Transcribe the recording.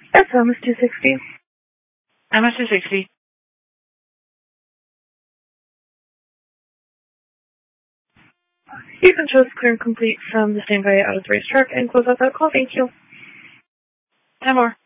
That's almost 260. MS 260. Your control is clear and complete from the standby out of the racetrack and close out that call. Thank you. 10 more.